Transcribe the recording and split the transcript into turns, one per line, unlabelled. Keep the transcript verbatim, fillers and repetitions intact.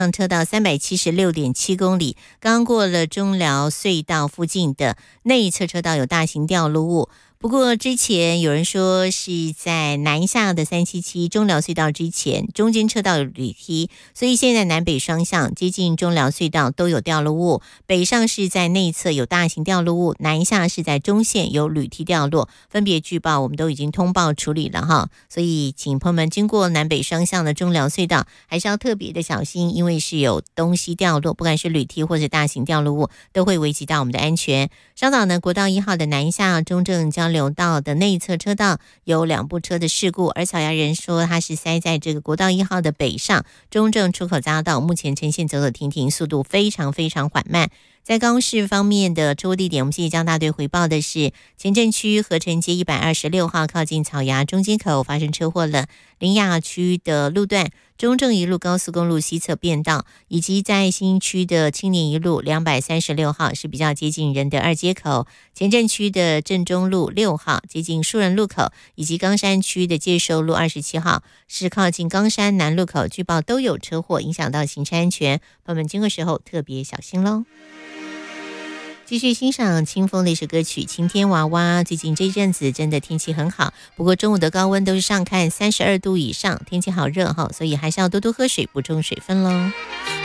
上车道三百七十六点七公里，刚过了中寮隧道附近的内侧车道有大型掉落物。不过之前有人说是在南下的三七七中寮隧道之前，中间车道有铝梯，所以现在南北双向接近中寮隧道都有掉落物。北上是在内侧有大型掉落物，南下是在中线有铝梯掉落，分别据报我们都已经通报处理了哈。所以请朋友们经过南北双向的中寮隧道，还是要特别的小心，因为是有东西掉落，不管是铝梯或者大型掉落物，都会危及到我们的安全。稍早呢，国道一号的南下中正交流道的内侧车道有两部车的事故，而草衙人说它是塞在这个国道一号的北上中正出口匝道，目前呈现走走停停，速度非常非常缓慢。在高雄市方面的车祸地点，我们谢谢江大队回报的是前镇区合成街一百二十六号靠近草衙中间口发生车祸了，林雅区的路段中正一路高速公路西侧变道，以及在新区的青年一路两百三十六号是比较接近仁德二街口，前镇区的正中路六号接近树人路口，以及冈山区的介寿路二十七号是靠近冈山南路口，据报都有车祸影响到行车安全，朋友们经过时候特别小心咯。继续欣赏清风的一首歌曲《晴天娃娃》。最近这一阵子真的天气很好，不过中午的高温都是上看三十二度以上，天气好热哈，所以还是要多多喝水，补充水分咯。